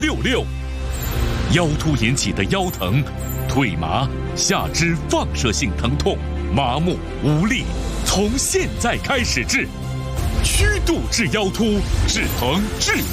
66。腰突引起的腰疼、腿麻、下肢放射性疼痛、麻木无力，从现在开始治，虚度治腰突，治疼治